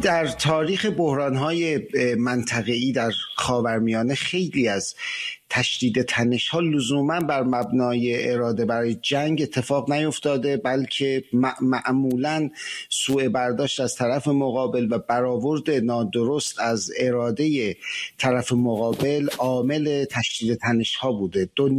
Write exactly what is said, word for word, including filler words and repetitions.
در تاریخ بحران‌های منطقه‌ای در خاورمیانه خیلی از تشدید تنش‌ها لزوما بر مبنای اراده برای جنگ اتفاق نیفتاده، بلکه معمولاً سوء برداشت از طرف مقابل و برآورد نادرست از اراده طرف مقابل عامل تشدید تنش‌ها بوده.